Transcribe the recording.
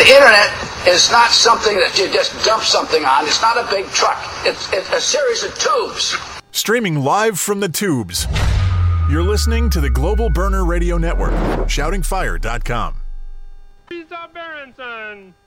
The internet is not something that you just dump something on. It's not a big truck. It's a series of tubes. Streaming live from the tubes. You're listening to the Global Burner Radio Network, shoutingfire.com. Lisa Berenson.